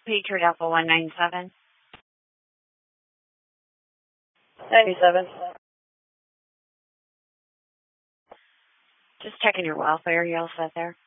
Patriot Alpha 197. 97. Just checking your welfare. You all set there?